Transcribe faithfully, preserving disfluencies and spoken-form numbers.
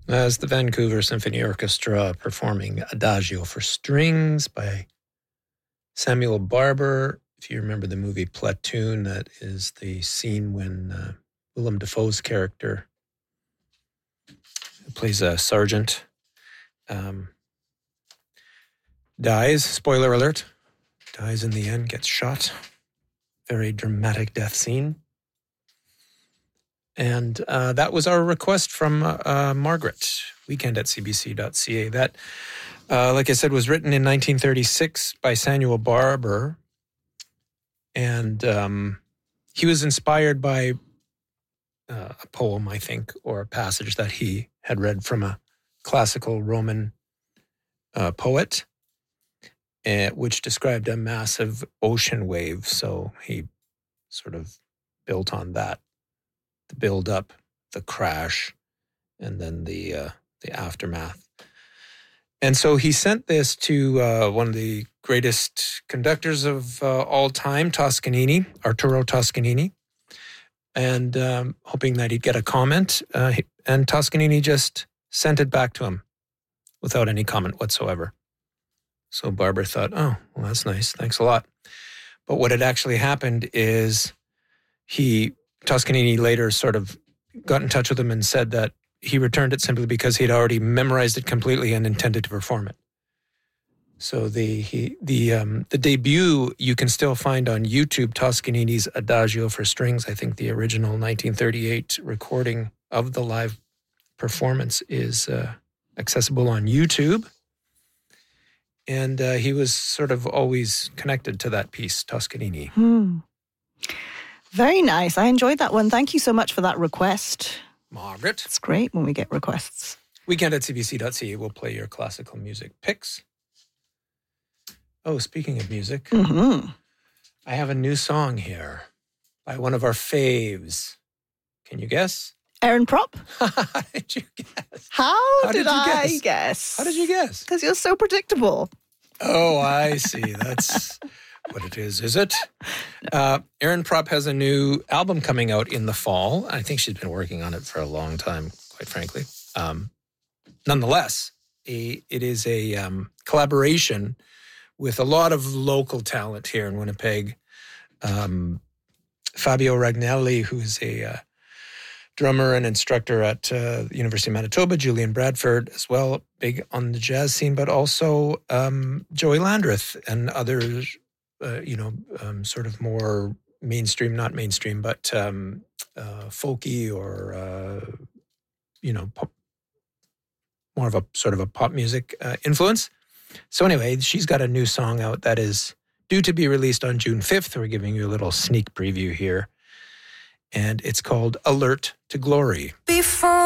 As the Vancouver Symphony Orchestra performing Adagio for Strings by Samuel Barber. If you remember the movie Platoon, that is the scene when uh, Willem Dafoe's character, who plays a sergeant, um, dies. Spoiler alert. Dies in the end, gets shot. Very dramatic death scene. And uh, that was our request from uh, uh, Margaret, weekend at c b c dot c a. That, uh, like I said, was written in nineteen thirty-six by Samuel Barber. And um, he was inspired by uh, a poem, I think, or a passage that he had read from a classical Roman uh, poet, uh, which described a massive ocean wave. So he sort of built on that. The build up, the crash, and then the uh, the aftermath. And so he sent this to uh, one of the greatest conductors of uh, all time, Toscanini, Arturo Toscanini, and um, hoping that he'd get a comment. Uh, and Toscanini just sent it back to him without any comment whatsoever. So Barber thought, oh, well, that's nice. Thanks a lot. But what had actually happened is he... Toscanini later sort of got in touch with him and said that he returned it simply because he'd already memorized it completely and intended to perform it. So the he, the um, the debut you can still find on YouTube, Toscanini's Adagio for Strings. I think the original nineteen thirty-eight recording of the live performance is uh, accessible on YouTube. And uh, he was sort of always connected to that piece, Toscanini. Hmm. Very nice. I enjoyed that one. Thank you so much for that request. Margaret. It's great when we get requests. Weekend at c b c dot c a will play your classical music picks. Oh, speaking of music, mm-hmm. I have a new song here by one of our faves. Can you guess? Aaron Prop? How did you guess? How, How did, did you I guess? guess? How did you guess? Because you're so predictable. Oh, I see. That's what it is, is it? Uh, Aaron Prop has a new album coming out in the fall. I think she's been working on it for a long time, quite frankly. Um, nonetheless, a, it is a um, collaboration with a lot of local talent here in Winnipeg. Um, Fabio Ragnelli, who's a uh, drummer and instructor at uh, the University of Manitoba, Julian Bradford as well, big on the jazz scene, but also um, Joey Landreth and others, uh, you know, um, sort of more mainstream, not mainstream, but um, uh, folky or, uh, you know, pop, more of a sort of a pop music uh, influence. So anyway, she's got a new song out that is due to be released on June fifth. We're giving you a little sneak preview here. And it's called Alert to Glory. Before